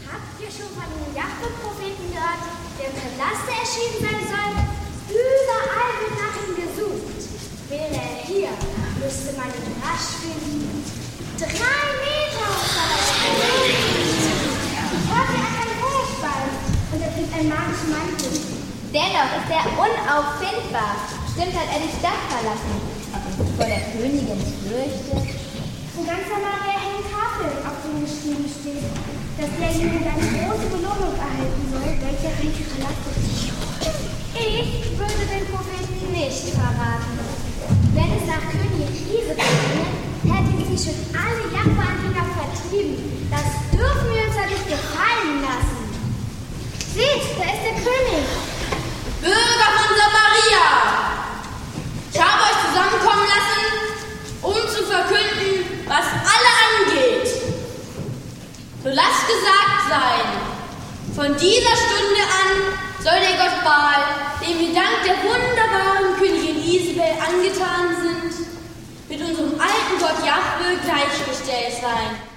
Habt ihr schon von dem Jahwe-Propheten gehört, der im Palast erschienen sein soll? Überall wird nach ihm gesucht. Wäre er hier, müsste man ihn rasch finden. 3 Meter soll er sein. Ich hörte einen Hochball und er trägt einen magischen Mantel. Dennoch ist er unauffindbar. Stimmt, hat er die Stadt verlassen. Vor der Königin fürchtet. In ganz Samaria hängen Tafeln, auf denen geschrieben steht, dass derjenige eine große Belohnung erhalten soll, welcher reiche verlassen. Ich würde den Propheten nicht verraten. Wenn es nach Königin Isabel ginge, hätten sie schon alle Jahwe-Anhänger vertrieben. Das dürfen wir uns ja nicht gefallen lassen. Seht, da ist der König. Bürger von Samaria, ich habe euch zusammenkommen lassen, um zu verkünden, was alle angeht. So lasst gesagt sein, von dieser Stunde an soll der Gott Baal, dem wir dank der wunderbaren Königin Isabel angetan sind, mit unserem alten Gott Jahwe gleichgestellt sein.